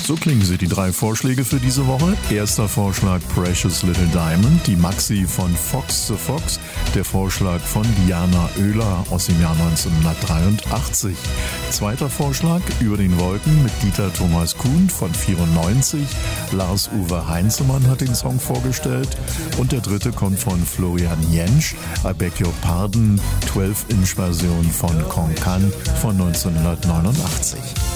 So klingen sie, die 3 Vorschläge für diese Woche. Erster Vorschlag Precious Little Diamond, die Maxi von Fox the Fox. Der Vorschlag von Diana Oehler aus dem Jahr 1983. Zweiter Vorschlag Über den Wolken mit Dieter Thomas Kuhn von 94. Lars-Uwe Heinzemann hat den Song vorgestellt. Und der dritte kommt von Florian Jentsch, I Beg Your Pardon, 12-Inch-Version von Konkan von 1989.